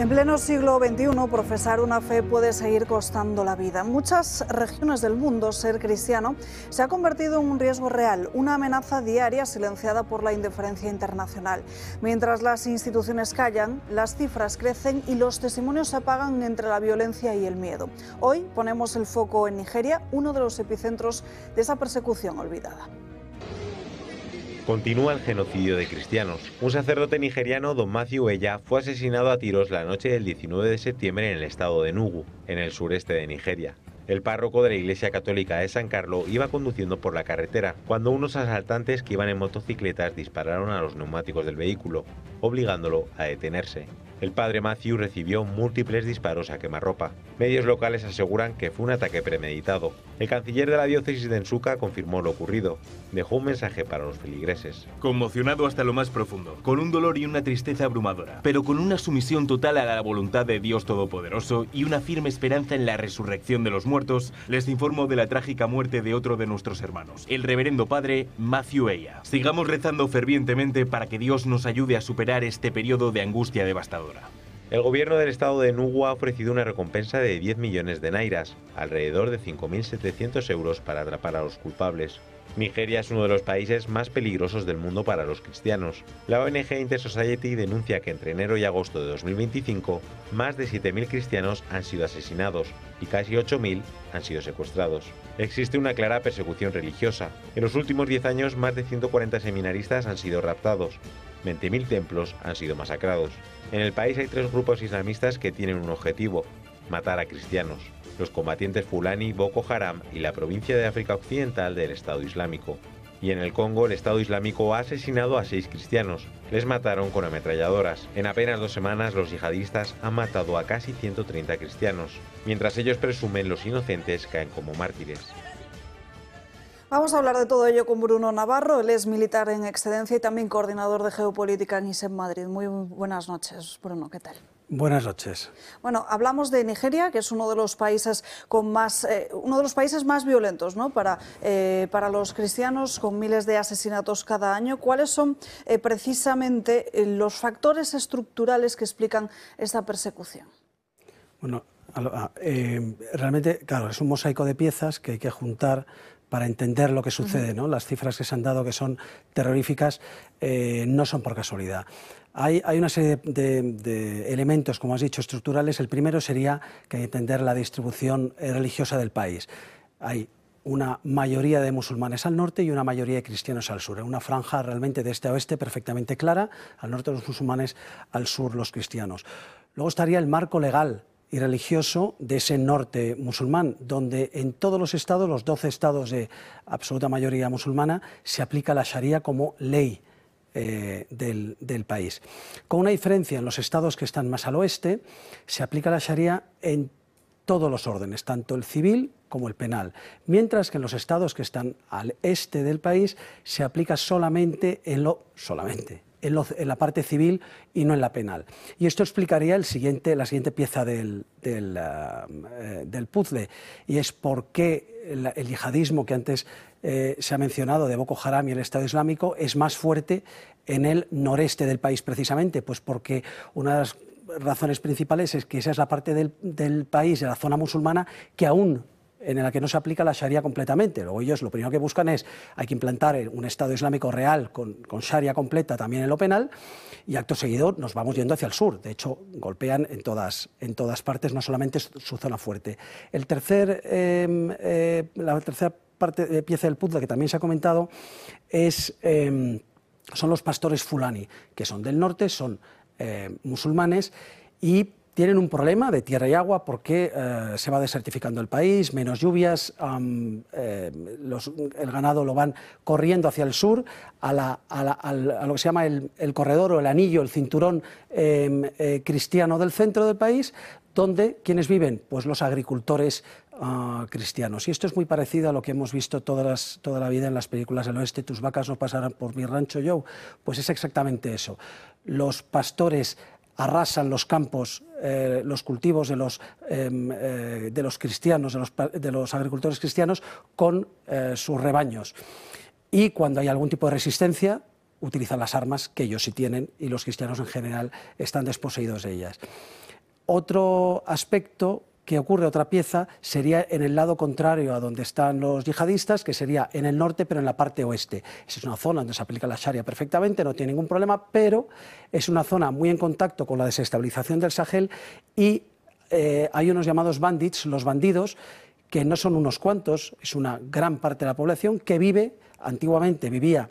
En pleno siglo XXI, profesar una fe puede seguir costando la vida. En muchas regiones del mundo, ser cristiano se ha convertido en un riesgo real, una amenaza diaria silenciada por la indiferencia internacional. Mientras las instituciones callan, las cifras crecen y los testimonios se apagan entre la violencia y el miedo. Hoy ponemos el foco en Nigeria, uno de los epicentros de esa persecución olvidada. Continúa el genocidio de cristianos. Un sacerdote nigeriano, Don Matthew Eya, fue asesinado a tiros la noche del 19 de septiembre en el estado de Enugu, en el sureste de Nigeria. El párroco de la Iglesia Católica de San Carlos iba conduciendo por la carretera cuando unos asaltantes que iban en motocicletas dispararon a los neumáticos del vehículo, obligándolo a detenerse. El padre Matthew recibió múltiples disparos a quemarropa. Medios locales aseguran que fue un ataque premeditado. El canciller de la diócesis de Nsukka confirmó lo ocurrido. Dejó un mensaje para los feligreses. Conmocionado hasta lo más profundo, con un dolor y una tristeza abrumadora, pero con una sumisión total a la voluntad de Dios Todopoderoso y una firme esperanza en la resurrección de los muertos, les informo de la trágica muerte de otro de nuestros hermanos, el reverendo padre Matthew Eya. Sigamos rezando fervientemente para que Dios nos ayude a superar este periodo de angustia devastadora. El gobierno del estado de Enugu ha ofrecido una recompensa de 10 millones de nairas, alrededor de 5.700 euros, para atrapar a los culpables. Nigeria es uno de los países más peligrosos del mundo para los cristianos. La ONG Intersociety denuncia que entre enero y agosto de 2025, más de 7.000 cristianos han sido asesinados y casi 8.000 han sido secuestrados. Existe una clara persecución religiosa. En los últimos 10 años, más de 140 seminaristas han sido raptados. 20.000 templos han sido masacrados. En el país hay 3 grupos islamistas que tienen un objetivo: matar a cristianos: los combatientes Fulani, Boko Haram y la provincia de África Occidental del Estado Islámico. Y en el Congo, el Estado Islámico ha asesinado a 6 cristianos. Les mataron con ametralladoras. En apenas 2 semanas, los yihadistas han matado a casi 130 cristianos. Mientras ellos presumen, los inocentes caen como mártires. Vamos a hablar de todo ello con Bruno Navarro. Él es militar en excedencia y también coordinador de geopolítica en ISEP Madrid. Muy buenas noches, Bruno, ¿qué tal? Buenas noches. Bueno, hablamos de Nigeria, que es uno de los países más violentos, ¿no?, para los cristianos, con miles de asesinatos cada año. ¿Cuáles son precisamente los factores estructurales que explican esta persecución? Bueno, realmente, claro, es un mosaico de piezas que hay que juntar para entender lo que sucede, ¿no? Las cifras que se han dado, que son terroríficas, no son por casualidad. Hay una serie de elementos, como has dicho, estructurales. El primero sería que hay que entender la distribución religiosa del país. Hay una mayoría de musulmanes al norte y una mayoría de cristianos al sur. Una franja realmente de este a oeste perfectamente clara: al norte los musulmanes, al sur los cristianos. Luego estaría el marco legal y religioso de ese norte musulmán, donde en todos los estados, los 12 estados de absoluta mayoría musulmana, se aplica la Sharia como ley del país. Con una diferencia: en los estados que están más al oeste se aplica la Sharia en todos los órdenes, tanto el civil como el penal, mientras que en los estados que están al este del país se aplica solamente en la parte civil y no en la penal. Y esto explicaría la siguiente pieza del puzzle, y es por qué el yihadismo que antes se ha mencionado, de Boko Haram y el Estado Islámico, es más fuerte en el noreste del país precisamente, pues porque una de las razones principales es que esa es la parte del país, de la zona musulmana, que aún en la que no se aplica la Sharia completamente. Luego ellos lo primero que buscan es: hay que implantar un Estado Islámico real con Sharia completa también en lo penal, y acto seguido nos vamos yendo hacia el sur. De hecho, golpean en todas partes, no solamente su zona fuerte. La tercera pieza del puzzle, que también se ha comentado, son los pastores Fulani, que son del norte, son musulmanes y tienen un problema de tierra y agua porque se va desertificando el país, menos lluvias, el ganado lo van corriendo hacia el sur, a lo que se llama el corredor o el anillo, el cinturón cristiano del centro del país, donde ¿quiénes viven? Pues los agricultores cristianos. Y esto es muy parecido a lo que hemos visto toda la vida en las películas del oeste: tus vacas no pasarán por mi rancho, Joe. Pues es exactamente eso. Los pastores arrasan los campos, los cultivos de los cristianos, de los agricultores cristianos, con sus rebaños. Y cuando hay algún tipo de resistencia, utilizan las armas que ellos sí tienen, y los cristianos en general están desposeídos de ellas. Otro aspecto que ocurre, otra pieza, sería en el lado contrario a donde están los yihadistas, que sería en el norte, pero en la parte oeste. Esa es una zona donde se aplica la Sharia perfectamente, no tiene ningún problema, pero es una zona muy en contacto con la desestabilización del Sahel y hay unos llamados bandits, los bandidos, que no son unos cuantos, es una gran parte de la población que antiguamente vivía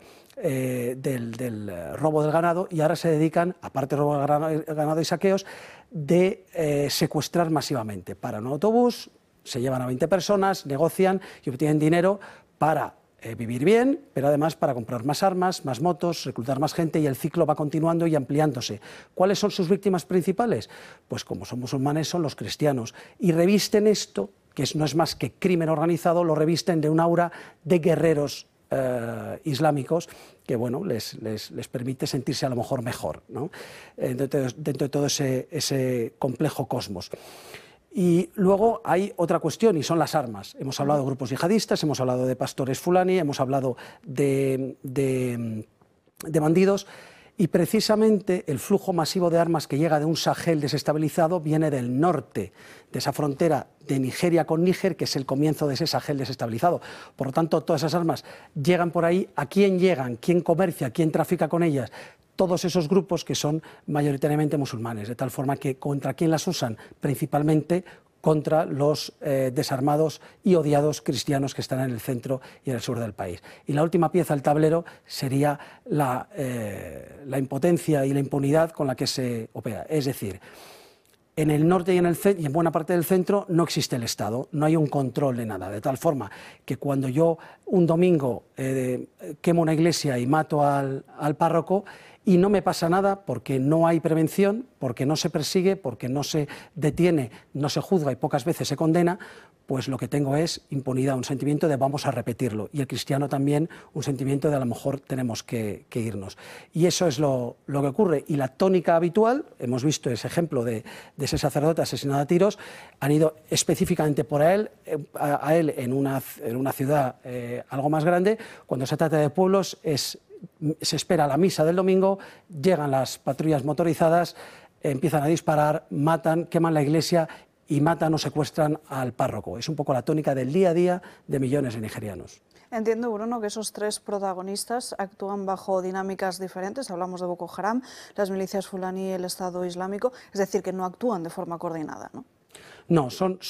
del robo del ganado y ahora se dedican, aparte de robo del ganado y saqueos, de secuestrar masivamente. Paran un autobús, se llevan a 20 personas, negocian y obtienen dinero para vivir bien, pero además para comprar más armas, más motos, reclutar más gente y el ciclo va continuando y ampliándose. ¿Cuáles son sus víctimas principales? Pues como son musulmanes, son los cristianos y revisten esto, que no es más que crimen organizado, lo revisten de un aura de guerreros islámicos que bueno, les permite sentirse a lo mejor mejor, ¿no? dentro de todo ese complejo cosmos. Y luego hay otra cuestión y son las armas. Hemos hablado de grupos yihadistas, hemos hablado de pastores fulani, hemos hablado de bandidos. Y precisamente el flujo masivo de armas que llega de un Sahel desestabilizado viene del norte, de esa frontera de Nigeria con Níger, que es el comienzo de ese Sahel desestabilizado. Por lo tanto, todas esas armas llegan por ahí. ¿A quién llegan? ¿Quién comercia? ¿Quién trafica con ellas? Todos esos grupos que son mayoritariamente musulmanes, de tal forma que ¿contra quién las usan? Principalmente contra los desarmados y odiados cristianos que están en el centro y en el sur del país. Y la última pieza del tablero sería la impotencia y la impunidad con la que se opera. Es decir, en el norte y en buena parte del centro no existe el Estado, no hay un control de nada, de tal forma que cuando yo un domingo quemo una iglesia y mato al párroco, y no me pasa nada porque no hay prevención, porque no se persigue, porque no se detiene, no se juzga y pocas veces se condena, pues lo que tengo es impunidad, un sentimiento de vamos a repetirlo. Y el cristiano también un sentimiento de a lo mejor tenemos que irnos. Y eso es lo que ocurre. Y la tónica habitual, hemos visto ese ejemplo de ese sacerdote asesinado a tiros, han ido específicamente por a él en una ciudad algo más grande. Cuando se trata de pueblos se espera la misa del domingo, llegan las patrullas motorizadas, empiezan a disparar, matan, queman la iglesia y matan o secuestran al párroco. Es un poco la tónica del día a día de millones de nigerianos. Entiendo, Bruno, que esos tres protagonistas actúan bajo dinámicas diferentes. Hablamos de Boko Haram, las milicias fulani y el Estado Islámico. Es decir, que no actúan de forma coordinada, ¿no? No,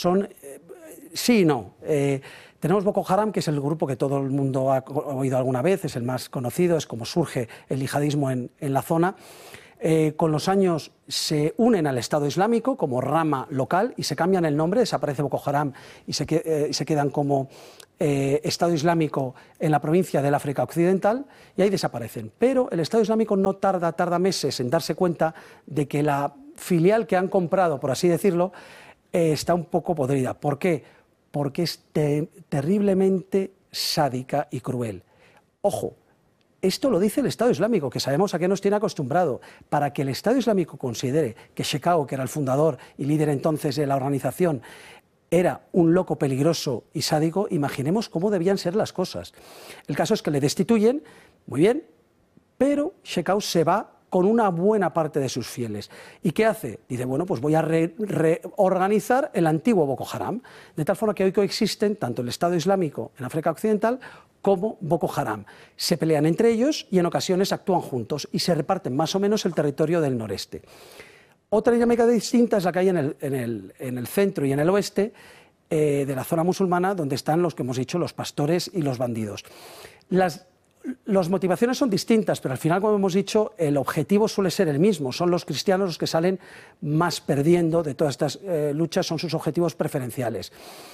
sí y no. Tenemos Boko Haram, que es el grupo que todo el mundo ha oído alguna vez, es el más conocido, es como surge el yihadismo en la zona. Con los años se unen al Estado Islámico como rama local y se cambian el nombre, desaparece Boko Haram y se quedan como Estado Islámico en la provincia del África Occidental y ahí desaparecen. Pero el Estado Islámico no tarda meses en darse cuenta de que la filial que han comprado, por así decirlo, está un poco podrida. ¿Por qué? Porque es terriblemente sádica y cruel. Ojo, esto lo dice el Estado Islámico, que sabemos a qué nos tiene acostumbrado. Para que el Estado Islámico considere que Shekau, que era el fundador y líder entonces de la organización, era un loco peligroso y sádico, imaginemos cómo debían ser las cosas. El caso es que le destituyen, muy bien, pero Shekau se va con una buena parte de sus fieles. ¿Y qué hace? Dice, bueno, pues voy a reorganizar el antiguo Boko Haram, de tal forma que hoy coexisten tanto el Estado Islámico en África Occidental como Boko Haram. Se pelean entre ellos y en ocasiones actúan juntos y se reparten más o menos el territorio del noreste. Otra dinámica distinta es la que hay en el centro y en el oeste de la zona musulmana, donde están los que hemos dicho, los pastores y los bandidos. Las motivaciones son distintas, pero al final, como hemos dicho, el objetivo suele ser el mismo. Son los cristianos los que salen más perdiendo de todas estas luchas, son sus objetivos preferenciales.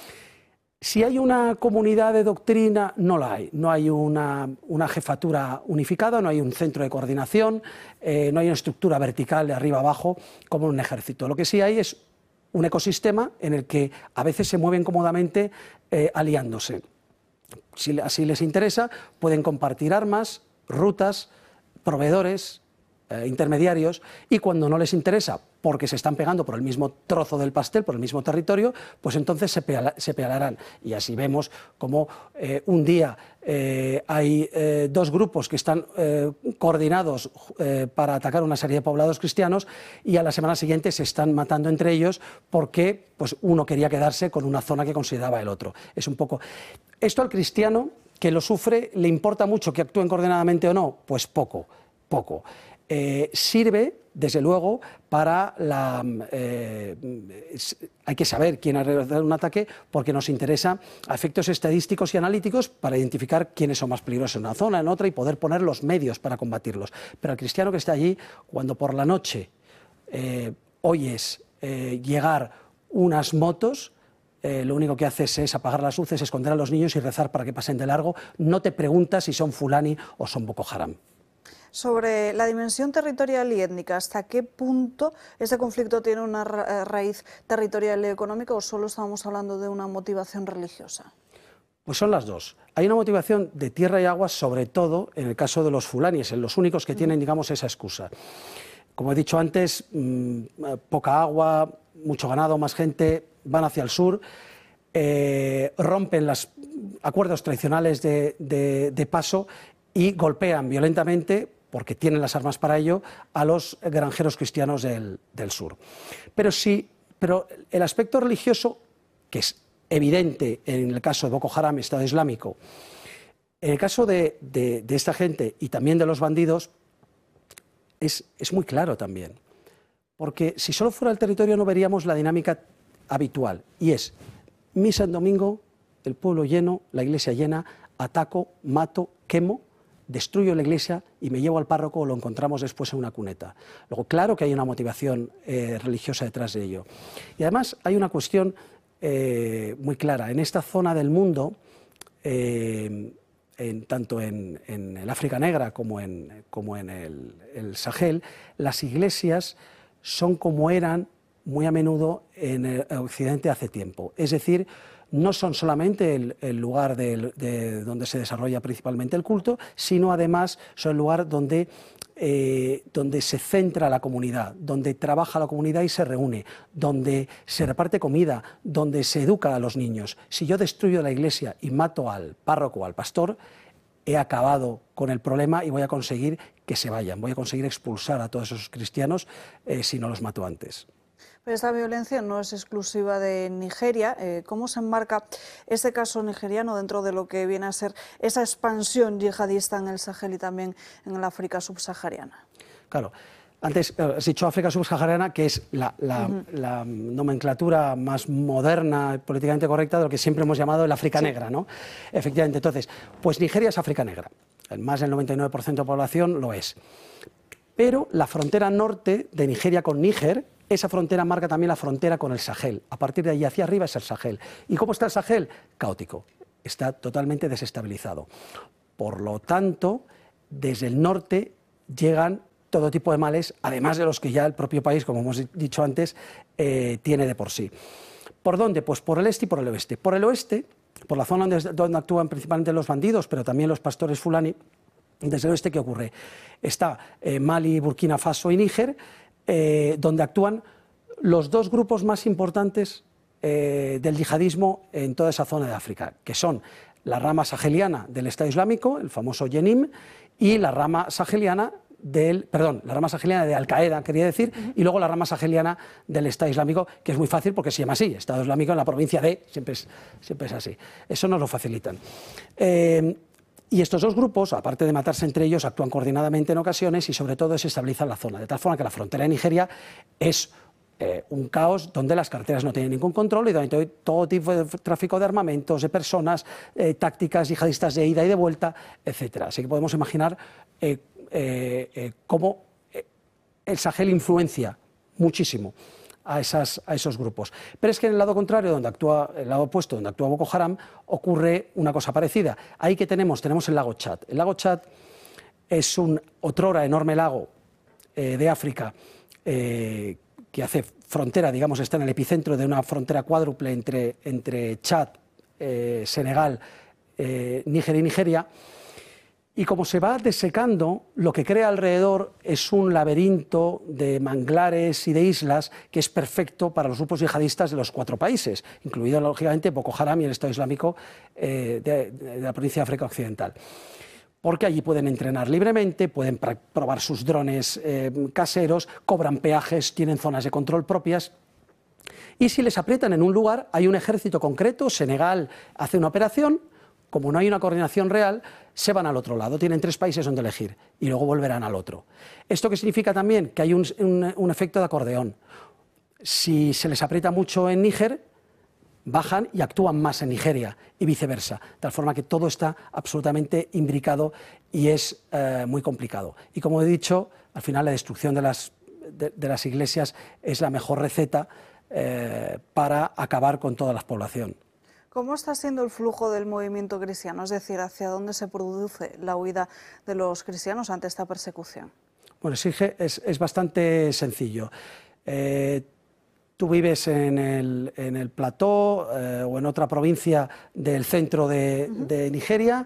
Si hay una comunidad de doctrina, no la hay. No hay una jefatura unificada, no hay un centro de coordinación, no hay una estructura vertical de arriba abajo como en un ejército. Lo que sí hay es un ecosistema en el que a veces se mueven cómodamente aliándose. Si así les interesa, pueden compartir armas, rutas, proveedores, intermediarios, y cuando no les interesa, porque se están pegando por el mismo trozo del pastel, por el mismo territorio, pues entonces se pelearán. Y así vemos como un día hay dos grupos que están coordinados para atacar una serie de poblados cristianos, y a la semana siguiente se están matando entre ellos porque pues, uno quería quedarse con una zona que consideraba el otro. Es un poco... Esto al cristiano que lo sufre, ¿le importa mucho que actúen coordinadamente o no? Pues poco. Sirve, desde luego, para la... hay que saber quién ha realizado un ataque, porque nos interesa a efectos estadísticos y analíticos para identificar quiénes son más peligrosos en una zona, en otra, y poder poner los medios para combatirlos. Pero al cristiano que está allí, cuando por la noche oyes llegar unas motos, lo único que haces es apagar las luces, esconder a los niños y rezar para que pasen de largo. No te preguntas si son Fulani o son Boko Haram. Sobre la dimensión territorial y étnica, ¿hasta qué punto ese conflicto tiene una raíz territorial y económica, o solo estamos hablando de una motivación religiosa? Pues son las dos. Hay una motivación de tierra y agua, sobre todo en el caso de los fulaníes, en los únicos que tienen, digamos, esa excusa. Como he dicho antes, poca agua, mucho ganado, más gente, van hacia el sur, rompen los acuerdos tradicionales de paso y golpean violentamente, porque tienen las armas para ello, a los granjeros cristianos del sur. Pero el aspecto religioso, que es evidente en el caso de Boko Haram, Estado Islámico, en el caso de esta gente y también de los bandidos, es muy claro también. Porque si solo fuera el territorio no veríamos la dinámica habitual, y es misa en domingo, el pueblo lleno, la iglesia llena, ataco, mato, quemo, destruyo la iglesia y me llevo al párroco, o lo encontramos después en una cuneta. Luego, claro que hay una motivación religiosa detrás de ello. Y además hay una cuestión muy clara. En esta zona del mundo, tanto en el África Negra como en el Sahel, las iglesias son como eran muy a menudo en el Occidente hace tiempo. Es decir, no son solamente el lugar donde se desarrolla principalmente el culto, sino además son el lugar donde se centra la comunidad, donde trabaja la comunidad y se reúne, donde se reparte comida, donde se educa a los niños. Si yo destruyo la iglesia y mato al párroco o al pastor, he acabado con el problema y voy a conseguir que se vayan, voy a conseguir expulsar a todos esos cristianos si no los mato antes. Pero esta violencia no es exclusiva de Nigeria. ¿Cómo se enmarca este caso nigeriano dentro de lo que viene a ser esa expansión yihadista en el Sahel y también en el África subsahariana? Claro. Antes has dicho África subsahariana, que es la nomenclatura más moderna, políticamente correcta, de lo que siempre hemos llamado el África negra, ¿no? Efectivamente, entonces, pues Nigeria es África negra. Más del 99% de población lo es. Pero la frontera norte de Nigeria con Níger, esa frontera marca también la frontera con el Sahel. A partir de allí hacia arriba es el Sahel. ¿Y cómo está el Sahel? Caótico. Está totalmente desestabilizado. Por lo tanto, desde el norte llegan todo tipo de males, además de los que ya el propio país, como hemos dicho antes, tiene de por sí. ¿Por dónde? Pues por el este y por el oeste. Por el oeste, por la zona donde actúan principalmente los bandidos, pero también los pastores fulani. Desde el oeste, ¿qué ocurre? Está Mali, Burkina Faso y Níger, donde actúan los dos grupos más importantes del yihadismo en toda esa zona de África, que son la rama saheliana del Estado Islámico, el famoso Jenim, y la rama saheliana la rama saheliana de Al-Qaeda, quería decir, y luego la rama saheliana del Estado Islámico, que es muy fácil porque se llama así, Estado Islámico en la provincia de, siempre es así. Eso nos lo facilitan. Y estos dos grupos, aparte de matarse entre ellos, actúan coordinadamente en ocasiones y sobre todo desestabilizan la zona, de tal forma que la frontera de Nigeria es un caos donde las carreteras no tienen ningún control y donde hay todo tipo de tráfico de armamentos, de personas, tácticas yihadistas de ida y de vuelta, etc. Así que podemos imaginar cómo el Sahel influencia muchísimo a esos grupos. Pero es que en el lado contrario, el lado opuesto, donde actúa Boko Haram, ocurre una cosa parecida. Ahí que tenemos el lago Chad. El lago Chad es un otrora enorme lago de África que hace frontera, digamos, está en el epicentro de una frontera cuádruple entre Chad, Senegal, Níger y Nigeria. Y como se va desecando, lo que crea alrededor es un laberinto de manglares y de islas que es perfecto para los grupos yihadistas de los 4 países, incluido lógicamente Boko Haram y el Estado Islámico de la provincia de África Occidental. Porque allí pueden entrenar libremente, pueden probar sus drones caseros, cobran peajes, tienen zonas de control propias. Y si les aprietan en un lugar, hay un ejército concreto, Senegal hace una operación, como no hay una coordinación real, se van al otro lado, tienen 3 países donde elegir y luego volverán al otro. ¿Esto qué significa también? Que hay un efecto de acordeón. Si se les aprieta mucho en Níger, bajan y actúan más en Nigeria y viceversa, de tal forma que todo está absolutamente imbricado y es muy complicado. Y como he dicho, al final la destrucción de las iglesias es la mejor receta para acabar con toda la población. ¿Cómo está siendo el flujo del movimiento cristiano? Es decir, ¿hacia dónde se produce la huida de los cristianos ante esta persecución? Bueno, es bastante sencillo. Tú vives en el plató o en otra provincia del centro de Nigeria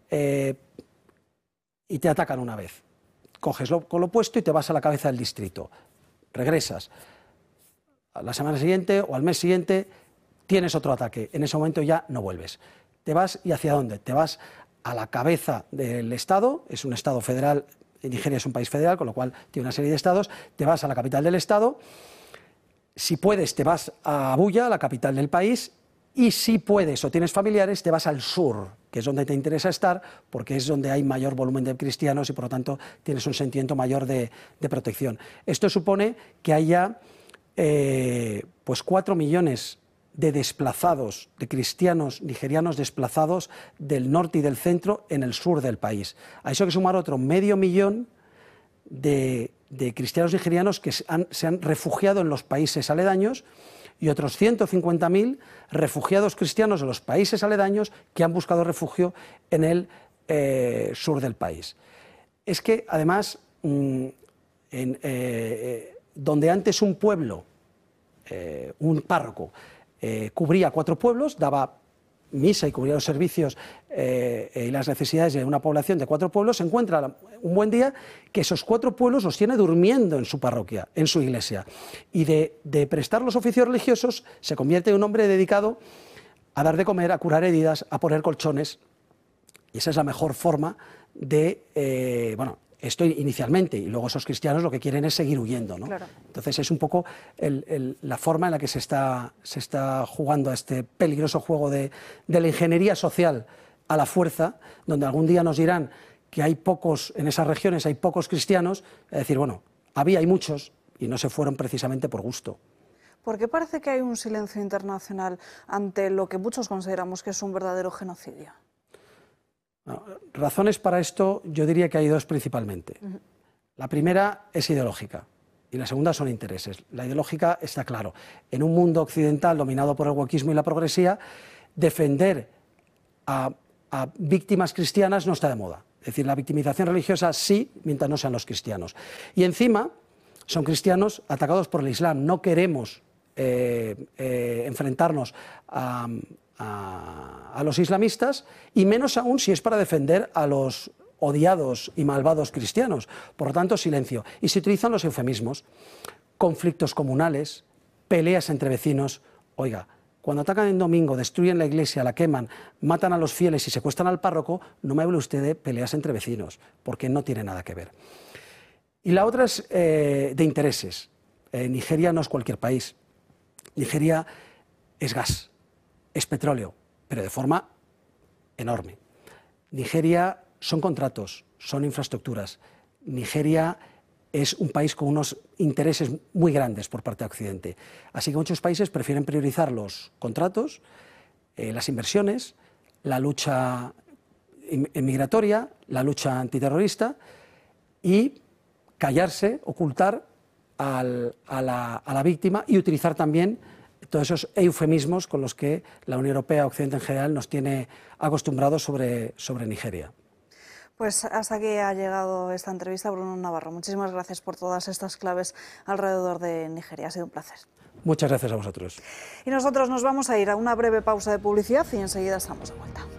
y te atacan una vez. Coges con lo puesto y te vas a la cabeza del distrito. Regresas. A la semana siguiente o al mes siguiente tienes otro ataque. En ese momento ya no vuelves. Te vas y ¿hacia dónde? Te vas a la cabeza del Estado, es un Estado federal, Nigeria es un país federal, con lo cual tiene una serie de estados, te vas a la capital del Estado, si puedes te vas a Abuya, la capital del país, y si puedes o tienes familiares te vas al sur, que es donde te interesa estar, porque es donde hay mayor volumen de cristianos y por lo tanto tienes un sentimiento mayor de protección. Esto supone que haya pues 4 millones de desplazados, de cristianos nigerianos desplazados del norte y del centro en el sur del país. A eso hay que sumar otro medio millón de cristianos nigerianos que se han refugiado en los países aledaños y otros 150.000 refugiados cristianos de los países aledaños que han buscado refugio en el sur del país. Es que, además, donde antes un pueblo, un párroco, cubría 4 pueblos, daba misa y cubría los servicios y las necesidades de una población de 4 pueblos, se encuentra un buen día que esos 4 pueblos los tiene durmiendo en su parroquia, en su iglesia. Y de prestar los oficios religiosos se convierte en un hombre dedicado a dar de comer, a curar heridas, a poner colchones. Y esa es la mejor forma de, bueno, esto inicialmente, y luego esos cristianos lo que quieren es seguir huyendo, ¿no? Claro. Entonces es un poco la forma en la que se está jugando a este peligroso juego de la ingeniería social a la fuerza, donde algún día nos dirán que hay pocos, en esas regiones hay pocos cristianos, es decir, bueno, hay muchos y no se fueron precisamente por gusto. ¿Por qué parece que hay un silencio internacional ante lo que muchos consideramos que es un verdadero genocidio? Razones para esto yo diría que hay 2 principalmente. La primera es ideológica y la segunda son intereses. La ideológica está claro. En un mundo occidental dominado por el wokismo y la progresía, defender a víctimas cristianas no está de moda. Es decir, la victimización religiosa sí, mientras no sean los cristianos. Y encima son cristianos atacados por el Islam. No queremos enfrentarnos a los islamistas, y menos aún si es para defender a los odiados y malvados cristianos. Por lo tanto, silencio. Y se utilizan los eufemismos, conflictos comunales, peleas entre vecinos. Oiga, cuando atacan en domingo, destruyen la iglesia, la queman, matan a los fieles y secuestran al párroco, no me hable usted de peleas entre vecinos, porque no tiene nada que ver. Y la otra es de intereses. Nigeria no es cualquier país. Nigeria es gas. Es petróleo, pero de forma enorme. Nigeria son contratos, son infraestructuras. Nigeria es un país con unos intereses muy grandes por parte de Occidente. Así que muchos países prefieren priorizar los contratos, las inversiones, la lucha migratoria, la lucha antiterrorista y callarse, ocultar a la víctima y utilizar también todos esos eufemismos con los que la Unión Europea, Occidente en general, nos tiene acostumbrados sobre Nigeria. Pues hasta aquí ha llegado esta entrevista, Bruno Navarro. Muchísimas gracias por todas estas claves alrededor de Nigeria. Ha sido un placer. Muchas gracias a vosotros. Y nosotros nos vamos a ir a una breve pausa de publicidad y enseguida estamos de vuelta.